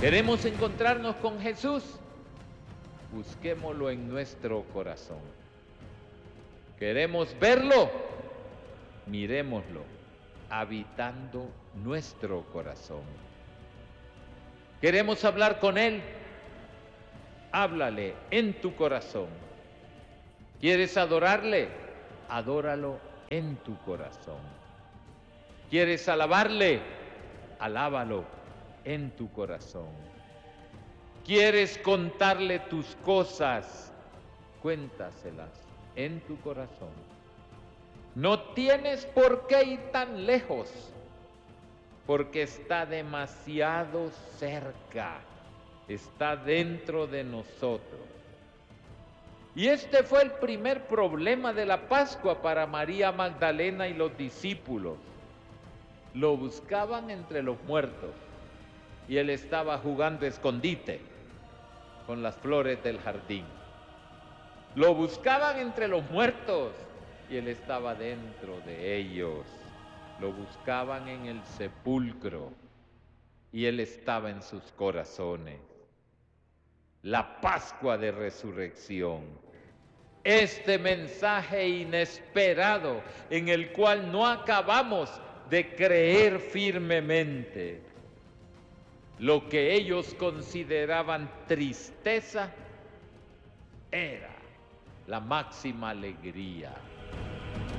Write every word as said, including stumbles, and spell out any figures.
¿Queremos encontrarnos con Jesús? Busquémoslo en nuestro corazón. ¿Queremos verlo? Miremoslo, habitando nuestro corazón. ¿Queremos hablar con Él? Háblale en tu corazón. ¿Quieres adorarle? Adóralo en tu corazón. ¿Quieres alabarle? Alábalo en tu corazón. ¿Quieres contarle tus cosas? Cuéntaselas en tu corazón. No tienes por qué ir tan lejos, porque está demasiado cerca, está dentro de nosotros. Y este fue el primer problema de la Pascua para María Magdalena y los discípulos. Lo buscaban entre los muertos y él estaba jugando escondite con las flores del jardín. Lo buscaban entre los muertos y él estaba dentro de ellos. Lo buscaban en el sepulcro y él estaba en sus corazones. La Pascua de Resurrección. Este mensaje inesperado en el cual no acabamos de creer firmemente. Lo que ellos consideraban tristeza era la máxima alegría.